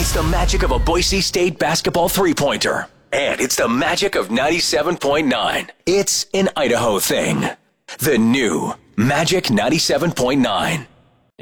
It's the magic of a Boise State basketball three-pointer. And it's the magic of 97.9. It's an Idaho thing. The new Magic 97.9.